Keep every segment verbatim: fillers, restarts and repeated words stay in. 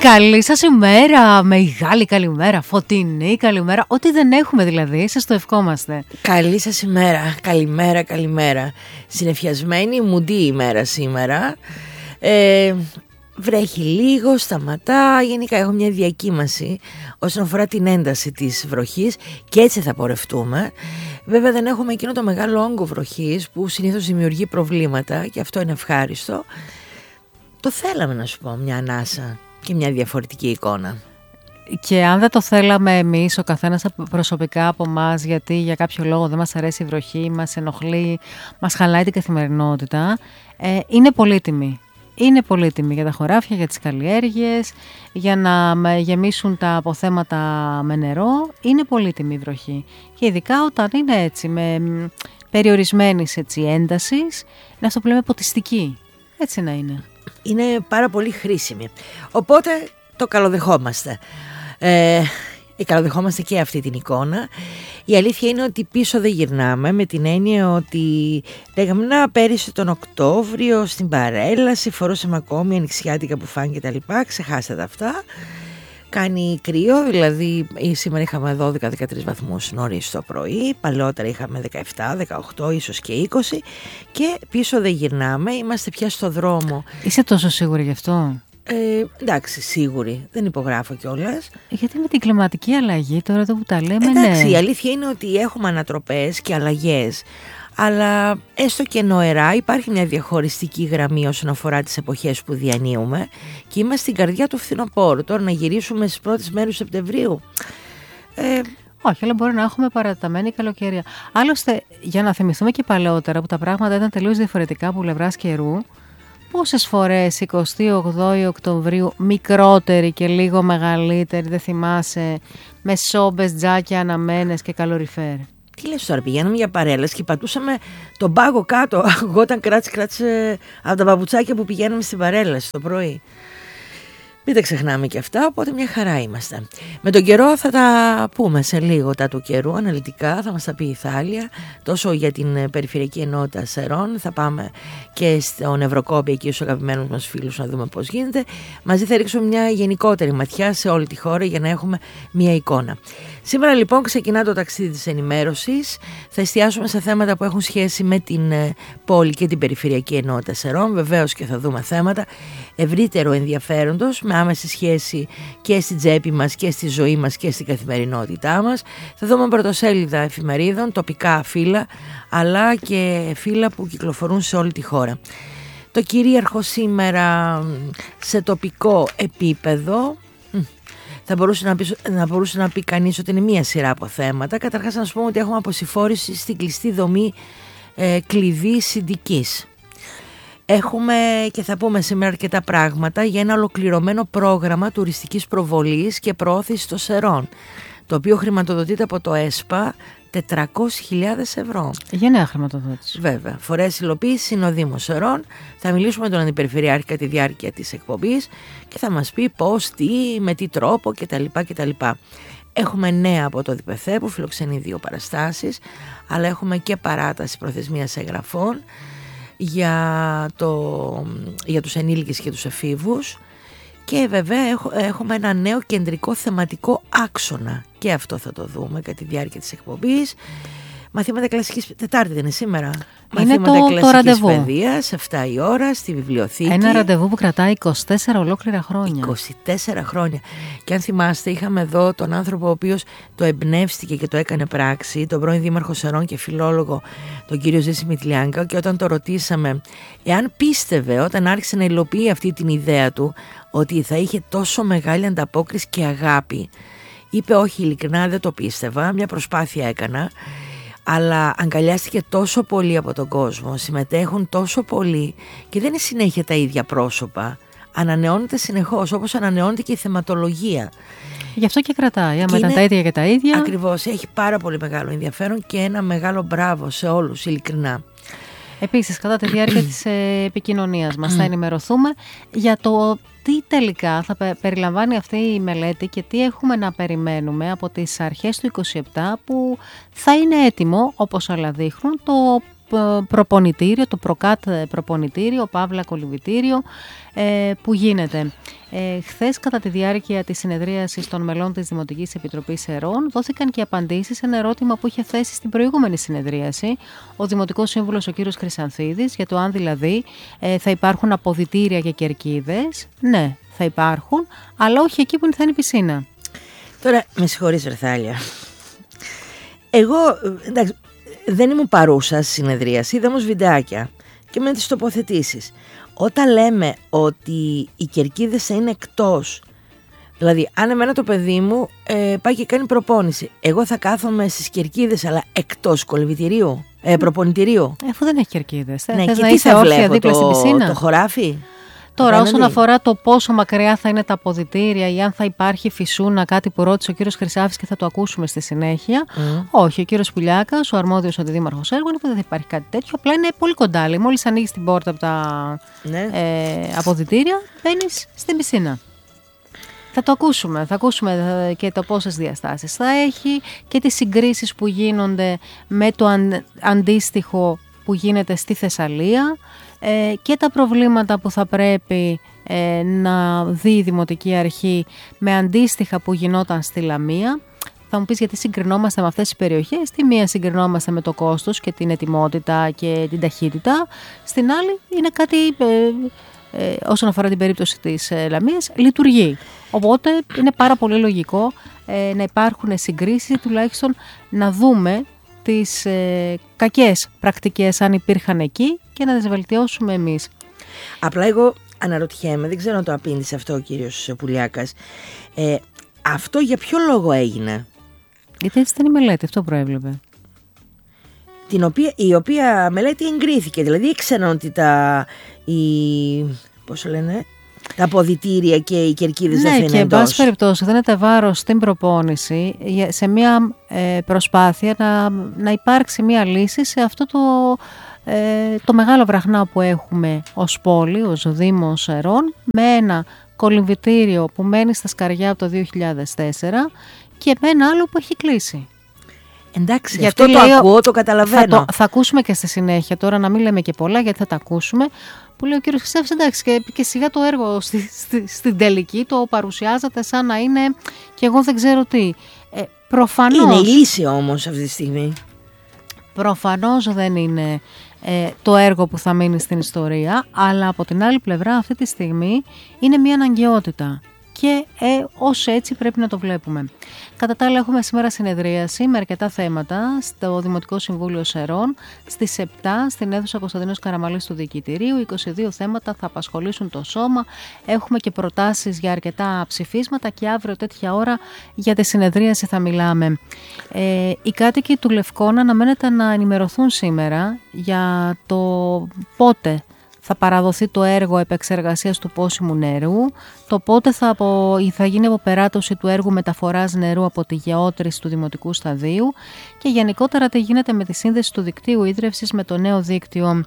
Καλή σας ημέρα, μεγάλη καλημέρα, φωτεινή καλημέρα, ό,τι δεν έχουμε δηλαδή, σας το ευχόμαστε. Καλή σας ημέρα, καλημέρα, καλημέρα. Συνεφιασμένη, μουντή ημέρα σήμερα. ε, Βρέχει λίγο, σταματά. Γενικά έχω μια διακύμαση όσον αφορά την ένταση της βροχής και έτσι θα πορευτούμε. Βέβαια δεν έχουμε εκείνο το μεγάλο όγκο βροχής που συνήθως δημιουργεί προβλήματα και αυτό είναι ευχάριστο. Το θέλαμε, να σου πω, μια ανάσα και μια διαφορετική εικόνα. Και αν δεν το θέλαμε εμείς, ο καθένας προσωπικά από εμάς, γιατί για κάποιο λόγο δεν μας αρέσει η βροχή, μας ενοχλεί, μας χαλάει την καθημερινότητα, ε, είναι πολύτιμη. Είναι πολύτιμη για τα χωράφια, για τις καλλιέργειες, για να γεμίσουν τα αποθέματα με νερό. Είναι πολύτιμη η βροχή. Και ειδικά όταν είναι έτσι, με περιορισμένης έτσι, έντασης, είναι αυτό που λέμε ποτιστική. Έτσι να είναι. Είναι πάρα πολύ χρήσιμη. Οπότε το καλοδεχόμαστε. Ε, καλοδεχόμαστε και αυτή την εικόνα. Η αλήθεια είναι ότι πίσω δεν γυρνάμε, με την έννοια ότι λέγαμε να πέρυσι τον Οκτώβριο στην παρέλαση φορούσαμε ακόμη ανοιξιάτικα μπουφάν και τα λοιπά. Ξεχάστε τα αυτά. Κάνει κρύο, δηλαδή σήμερα είχαμε δώδεκα με δεκατρείς βαθμούς νωρίς το πρωί, παλαιότερα είχαμε δεκαεπτά, δεκαοκτώ, ίσως και είκοσι και πίσω δεν γυρνάμε, είμαστε πια στο δρόμο. Είσαι τόσο σίγουρη γι' αυτό? Ε, εντάξει, σίγουρη, δεν υπογράφω κιόλας. Γιατί με την κλιματική αλλαγή τώρα εδώ που τα λέμε, εντάξει, ναι. Η αλήθεια είναι ότι έχουμε ανατροπές και αλλαγές. Αλλά έστω και νοερά υπάρχει μια διαχωριστική γραμμή όσον αφορά τις εποχές που διανύουμε και είμαστε στην καρδιά του φθινοπόρου. Τώρα να γυρίσουμε στις πρώτες μέρες του Σεπτεμβρίου. Ε, Όχι, αλλά μπορεί να έχουμε παραταμένη καλοκαιρία. Άλλωστε, για να θυμηθούμε και παλαιότερα που τα πράγματα ήταν τελείως διαφορετικά από πλευράς καιρού, πόσες φορές εικοστή όγδοη Οκτωβρίου, μικρότερη και λίγο μεγαλύτερη, δεν θυμάσαι, με σόμπες, τζάκια αναμένες και καλοριφέρ. Τι λες τώρα, πηγαίναμε για παρέλαση και πατούσαμε τον πάγο κάτω. Ακουγόταν κράτς κράτς από τα παπουτσάκια που πηγαίναμε στην παρέλαση το πρωί. Μην τα ξεχνάμε και αυτά, οπότε μια χαρά είμαστε. Με τον καιρό θα τα πούμε σε λίγο τα του καιρού, αναλυτικά θα μας τα πει η Θάλια, τόσο για την Περιφερειακή Ενότητα Σερών, θα πάμε και στον Ευρωκόμπι εκεί στους αγαπημένους μας φίλους να δούμε πώς γίνεται. Μαζί θα ρίξουμε μια γενικότερη ματιά σε όλη τη χώρα για να έχουμε μια εικόνα. Σήμερα λοιπόν ξεκινά το ταξίδι της ενημέρωσης, θα εστιάσουμε σε θέματα που έχουν σχέση με την πόλη και την Περιφερειακή Ενότητα Σερών, βεβαίως και θα δούμε θέματα ευρύτερου ενδιαφέροντος, με άμεση σχέση και στην τσέπη μας και στη ζωή μας και στην καθημερινότητά μας. Θα δούμε πρωτοσέλιδα εφημερίδων, τοπικά φύλλα, αλλά και φύλλα που κυκλοφορούν σε όλη τη χώρα. Το κυρίαρχο σήμερα σε τοπικό επίπεδο, θα μπορούσε να πει, να μπορούσε να πει κανείς ότι είναι μία σειρά από θέματα. Καταρχάς να σου πούμε ότι έχουμε αποσυφόρηση στην κλειστή δομή ε, κλειδί συντικής. Έχουμε και θα πούμε σήμερα αρκετά πράγματα για ένα ολοκληρωμένο πρόγραμμα τουριστικής προβολής και προώθησης των Σερών, το οποίο χρηματοδοτείται από το ΕΣΠΑ, τετρακόσιες χιλιάδες ευρώ. Για νέα χρηματοδότηση. Βέβαια. Φορές υλοποίησης είναι ο Δήμος Σερών. Θα μιλήσουμε με τον Αντιπεριφερειάρχη κατά τη διάρκεια της εκπομπής και θα μας πει πώς, τι, με τι τρόπο κτλ. κτλ. Έχουμε νέα από το ΔΠΘ που φιλοξενεί δύο παραστάσεις, αλλά έχουμε και παράταση προθεσμίας εγγραφών για, το, για τους ενήλικες και τους εφήβους. Και βέβαια έχουμε ένα νέο κεντρικό θεματικό άξονα και αυτό θα το δούμε κατά τη διάρκεια της εκπομπής. Μαθήματα κλασικής, Τετάρτη δεν είναι σήμερα? Είναι Μαθήματα το, κλασικής το ραντεβού. παιδείας, εφτά η ώρα στη βιβλιοθήκη. Ένα ραντεβού που κρατάει είκοσι τέσσερα ολόκληρα χρόνια. είκοσι τέσσερα χρόνια. Και αν θυμάστε, είχαμε εδώ τον άνθρωπο ο οποίος το εμπνεύστηκε και το έκανε πράξη, τον πρώην Δήμαρχο Σερών και φιλόλογο, τον κύριο Ζήση Μητλιάνκα, και όταν το ρωτήσαμε εάν πίστευε, όταν άρχισε να υλοποιεί αυτή την ιδέα του, ότι θα είχε τόσο μεγάλη ανταπόκριση και αγάπη, είπε όχι, ειλικρινά δεν το πίστευα, μια προσπάθεια έκανα, αλλά αγκαλιάστηκε τόσο πολύ από τον κόσμο, συμμετέχουν τόσο πολύ και δεν είναι συνέχεια τα ίδια πρόσωπα, ανανεώνεται συνεχώς, όπως ανανεώνεται και η θεματολογία. Γι' αυτό και κρατάει, άμα ήταν τα ίδια και τα ίδια. Ακριβώς, έχει πάρα πολύ μεγάλο ενδιαφέρον και ένα μεγάλο μπράβο σε όλους, ειλικρινά. Επίσης, κατά τη διάρκεια της επικοινωνίας μας θα ενημερωθούμε για το τι τελικά θα περιλαμβάνει αυτή η μελέτη και τι έχουμε να περιμένουμε από τις αρχές του είκοσι επτά, που θα είναι έτοιμο, όπως όλα δείχνουν, το προπονητήριο, το προκάτ προπονητήριο, παύλα κολυβητήριο, που γίνεται. Ε, χθες, κατά τη διάρκεια της συνεδρίασης των μελών της Δημοτικής Επιτροπής Ερών, δόθηκαν και απαντήσεις σε ένα ερώτημα που είχε θέσει στην προηγούμενη συνεδρίαση ο Δημοτικός Σύμβουλος ο κ. Χρυσανθίδης, για το αν δηλαδή ε, θα υπάρχουν αποδυτήρια και κερκίδες. Ναι, θα υπάρχουν, αλλά όχι εκεί που θα είναι η πισίνα. Τώρα, με συγχωρείς, Βερθάλια. Εγώ, εντάξει, δεν ήμουν παρούσα στη συνεδρίαση, είδα όμως βιντεάκια και με τις τοποθετήσεις. Όταν λέμε ότι οι κερκίδες θα είναι εκτός, δηλαδή αν εμένα το παιδί μου ε, πάει και κάνει προπόνηση, εγώ θα κάθομαι στις κερκίδες αλλά εκτός κολυβητηρίου, ε, προπονητηρίου. Ε, αφού δεν έχει κερκίδες. Ναι, θες και να τι είσαι θα όρθια βλέπω, δίπλα το, στην πισίνα. το χωράφι. Τώρα, απέναντι. όσον αφορά το πόσο μακριά θα είναι τα αποδυτήρια ή αν θα υπάρχει φυσούνα, κάτι που ρώτησε ο κύριος Χρυσάφης και θα το ακούσουμε στη συνέχεια. Mm. Όχι, ο κύριος Πουλιάκας, ο αρμόδιος αντιδήμαρχος έργων, είπε ότι δεν θα υπάρχει κάτι τέτοιο. Απλά είναι πολύ κοντά. Μόλις ανοίγεις την πόρτα από τα ναι. ε, αποδυτήρια, μπαίνεις στην πισίνα. Θα το ακούσουμε. Θα ακούσουμε και το πόσες διαστάσεις θα έχει και τις συγκρίσεις που γίνονται με το αν, αντίστοιχο που γίνεται στη Θεσσαλία. Ε, και τα προβλήματα που θα πρέπει ε, να δει η Δημοτική Αρχή με αντίστοιχα που γινόταν στη Λαμία. Θα μου πεις γιατί συγκρινόμαστε με αυτές τις περιοχές. Στη μία συγκρινόμαστε με το κόστος και την ετοιμότητα και την ταχύτητα. Στην άλλη είναι κάτι, ε, ε, όσον αφορά την περίπτωση της ε, Λαμίας, λειτουργεί. Οπότε είναι πάρα πολύ λογικό ε, να υπάρχουν συγκρίσεις, τουλάχιστον να δούμε τις ε, κακές πρακτικές αν υπήρχαν εκεί και να τις βελτιώσουμε εμείς. Απλά εγώ αναρωτιέμαι, δεν ξέρω αν το απήντησε αυτό ο κύριος Πουλιάκας, ε, αυτό για ποιο λόγο έγινε? Γιατί έτσι ήταν η μελέτη, αυτό προέβλεπε. Την οποία, η οποία μελέτη εγκρίθηκε, δηλαδή ήξεραν ότι τα, η, πώς λένε, τα αποδυτήρια και οι κερκίδες ναι, δεν θα είναι εντός. Ναι, και εν πάση περιπτώσει δίνεται βάρος στην προπόνηση σε μια ε, προσπάθεια να, να υπάρξει μια λύση σε αυτό το, ε, το μεγάλο βραχνά που έχουμε ως πόλη, ως Δήμος Ερών, με ένα κολυμβητήριο που μένει στα σκαριά από το δύο χιλιάδες τέσσερα και με ένα άλλο που έχει κλείσει. Εντάξει, γιατί αυτό το λέω, ακούω, το καταλαβαίνω. Θα, το, θα ακούσουμε και στη συνέχεια, τώρα να μην λέμε και πολλά γιατί θα τα ακούσουμε, που λέει ο κύριος Χρυσάφης, εντάξει και, και σιγά το έργο στη, στη, στην τελική το παρουσιάζεται σαν να είναι και εγώ δεν ξέρω τι. Ε, προφανώς, είναι η λύση όμως αυτή τη στιγμή. Προφανώς δεν είναι ε, το έργο που θα μείνει στην ιστορία, αλλά από την άλλη πλευρά αυτή τη στιγμή είναι μια αναγκαιότητα. Και ε, ως έτσι πρέπει να το βλέπουμε. Κατά τα άλλα έχουμε σήμερα συνεδρίαση με αρκετά θέματα στο Δημοτικό Συμβούλιο Σερών στις επτά στην αίθουσα Κωνσταντίνος Καραμαλής του Διοικητηρίου. είκοσι δύο θέματα θα απασχολήσουν το σώμα. Έχουμε και προτάσεις για αρκετά ψηφίσματα και αύριο τέτοια ώρα για τη συνεδρίαση θα μιλάμε. Ε, οι κάτοικοι του Λευκώνα αναμένεται να ενημερωθούν σήμερα για το πότε θα παραδοθεί το έργο επεξεργασίας του πόσιμου νερού, το πότε θα, απο, θα γίνει αποπεράτωση του έργου μεταφοράς νερού από τη γεώτρηση του Δημοτικού Σταδίου και γενικότερα τι γίνεται με τη σύνδεση του δικτύου ίδρευσης με το νέο δίκτυο.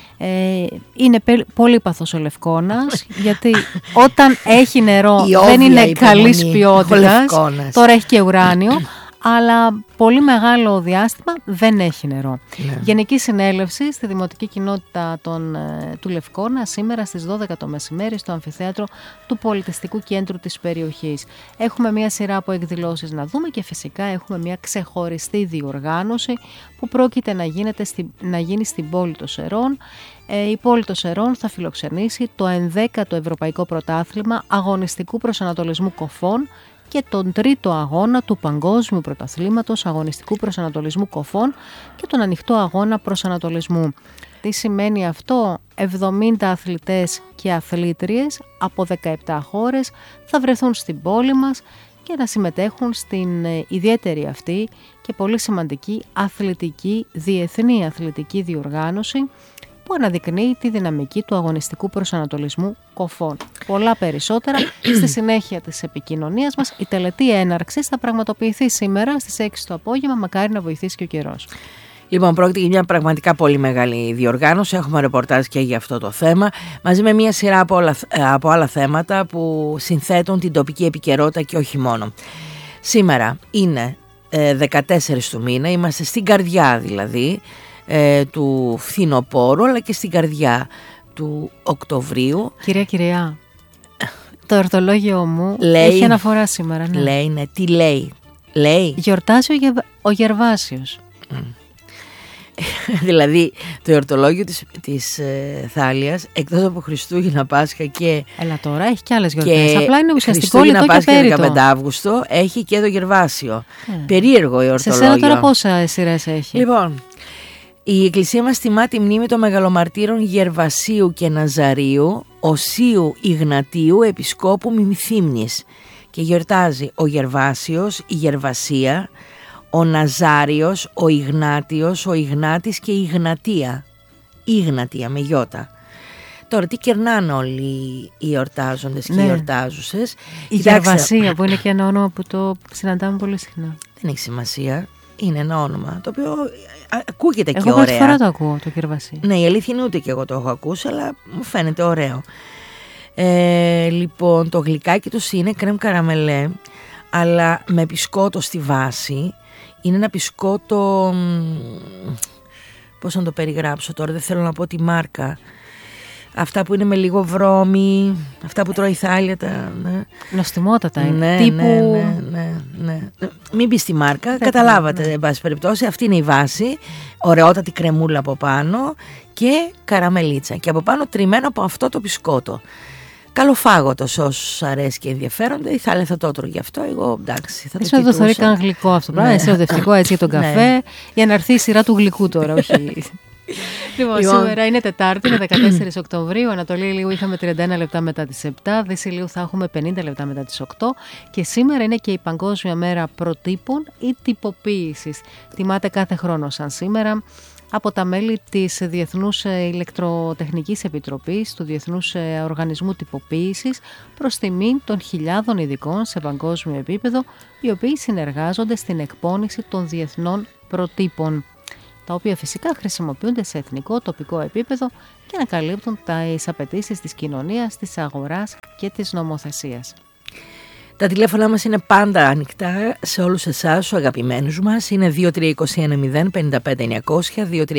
Ε, είναι πολύπαθος ο Λευκώνας γιατί όταν έχει νερό δεν είναι καλής ποιότητας, τώρα έχει και ουράνιο. Αλλά πολύ μεγάλο διάστημα δεν έχει νερό. Ναι. Γενική συνέλευση στη Δημοτική Κοινότητα των, του Λευκώνα σήμερα στις δώδεκα το μεσημέρι στο αμφιθέατρο του Πολιτιστικού Κέντρου της περιοχής. Έχουμε μια σειρά από εκδηλώσεις να δούμε και φυσικά έχουμε μια ξεχωριστή διοργάνωση που πρόκειται να, γίνεται στη, να γίνει στην πόλη των Σερών. Ε, η πόλη των Σερών θα φιλοξενήσει το ενδέκατο Ευρωπαϊκό Πρωτάθλημα Αγωνιστικού Προσανατολισμού Κοφών και τον τρίτο αγώνα του Παγκόσμιου Πρωταθλήματος Αγωνιστικού Προσανατολισμού Κοφών και τον ανοιχτό αγώνα προσανατολισμού. Τι σημαίνει αυτό? εβδομήντα αθλητές και αθλήτριες από δεκαεπτά χώρες θα βρεθούν στην πόλη μας και να συμμετέχουν στην ιδιαίτερη αυτή και πολύ σημαντική αθλητική, διεθνή αθλητική διοργάνωση που αναδεικνύει τη δυναμική του αγωνιστικού προσανατολισμού κοφών. Πολλά περισσότερα στη συνέχεια της επικοινωνίας μας. Η τελετή έναρξης θα πραγματοποιηθεί σήμερα στις έξι το απόγευμα, μακάρι να βοηθήσει και ο καιρός. Λοιπόν, πρόκειται για μια πραγματικά πολύ μεγάλη διοργάνωση. Έχουμε ρεπορτάζ και για αυτό το θέμα, μαζί με μια σειρά από, όλα, από άλλα θέματα που συνθέτουν την τοπική επικαιρότητα και όχι μόνο. Σήμερα είναι ε, δεκατέσσερις του μήνα, είμαστε στην καρδιά δηλαδή ε, του φθινοπόρου, αλλά και στην καρδιά του Οκτωβρίου. Κυρία, κυρία. Το εορτολόγιο μου λέει, έχει αναφορά σήμερα. Ναι. Λέει, ναι. Τι λέει? Λέει. Γιορτάζει ο, Γε... ο Γερβάσιος. Mm. Δηλαδή το εορτολόγιο της, της ε, Θάλιας, εκτός από Χριστούγεννα, Πάσχα και... Έλα τώρα, έχει και άλλες γιορτές. Απλά είναι ουσιαστικό λιτό και Πάσχα πέριτο. δεκαπέντε Αύγουστο έχει και το Γερβάσιο. Ε. Περίεργο εορτολόγιο. Σε σένα τώρα πόσα σειρές έχει? Λοιπόν, η Εκκλησία μας τιμά τη μνήμη των μεγαλομαρτύρων Γερβασίου και Ναζαρίου, Οσίου Ιγνατίου, Επισκόπου Μιμηθύμνης, και γιορτάζει ο Γερβάσιος, η Γερβασία, ο Ναζάριος, ο Ιγνάτιος, ο Ιγνάτης και η Ιγνατία. Ιγνατία με γιώτα. Τώρα τι κερνάνε όλοι οι εορτάζοντες και ναι. οι εορτάζουσες. Η Γερβασία που είναι και ένα όνομα που το συναντάμε πολύ συχνά. Δεν έχει σημασία. Είναι ένα όνομα το οποίο ακούγεται εγώ και ωραία. Εγώ πρώτη φορά το ακούω το Γερβασία. Ναι, η αλήθεια είναι ούτε και εγώ το έχω ακούσει, αλλά μου φαίνεται ωραίο. Ε, λοιπόν, το γλυκάκι τους είναι κρέμ καραμελέ, αλλά με πισκότο στη βάση. Είναι ένα πισκότο, πώς να το περιγράψω τώρα, δεν θέλω να πω τη μάρκα. Αυτά που είναι με λίγο βρώμη, αυτά που τρώει η Θάλια. Τα, ναι. Νοστιμότατα είναι. Ναι, τύπου... ναι, ναι, ναι, ναι. Μην πεις τη μάρκα, δεν καταλάβατε, ναι. εν πάση περιπτώσει. Αυτή είναι η βάση, ωραιότατη κρεμούλα από πάνω και καραμελίτσα. Και από πάνω τριμμένο από αυτό το πισκότο. Καλοφάγωτος όσους αρέσει και ενδιαφέρονται. Η Θάλια θα το τρώγε γι' αυτό. Εγώ εντάξει. Θα το το θεωρεί καν γλυκό αυτό. Πράγμα. Είναι συνοδευτικό έτσι για τον καφέ. Για να έρθει η σειρά του γλυκού τώρα, όχι. Λοιπόν, λοιπόν, σήμερα είναι Τετάρτη, είναι δεκατέσσερις Οκτωβρίου. Ανατολή Ηλίου είχαμε τριάντα ένα λεπτά μετά τις επτά. Δύση Ηλίου θα έχουμε πενήντα λεπτά μετά τις οκτώ. Και σήμερα είναι και η Παγκόσμια Μέρα Προτύπων ή Τυποποίησης. Τιμάται κάθε χρόνο σαν σήμερα από τα μέλη της Διεθνούς Ηλεκτροτεχνικής Επιτροπής, του Διεθνούς Οργανισμού Τυποποίησης, προς τιμήν των χιλιάδων ειδικών σε παγκόσμιο επίπεδο, οι οποίοι συνεργάζονται στην εκπόνηση των διεθνών προτύπων, τα οποία φυσικά χρησιμοποιούνται σε εθνικό, τοπικό επίπεδο και να καλύπτουν τις απαιτήσεις της κοινωνίας, της αγοράς και της νομοθεσίας. Τα τηλέφωνά μας είναι πάντα ανοιχτά σε όλους εσάς, τους αγαπημένους μας. Είναι δύο τρία δύο ένα μηδέν πέντε πέντε εννιακόσια, δύο τρία